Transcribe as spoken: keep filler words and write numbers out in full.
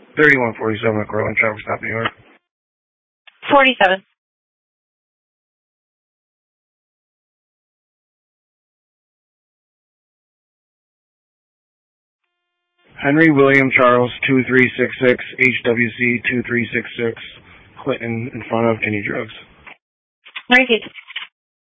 thirty-one forty-seven McCrory, Traverse Stop, New York. forty-seven. Henry William Charles two three six six, H W C two three six six, Clinton in front of Any Drugs. Repeat.